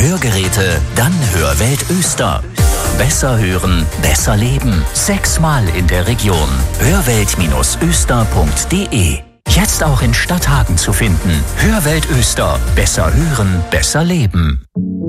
Hörgeräte? Dann Hörwelt Öster. Besser hören, besser leben. 6-mal in der Region. Hörwelt-öster.de. Jetzt auch in Stadthagen zu finden. Hörwelt Öster. Besser hören, besser leben.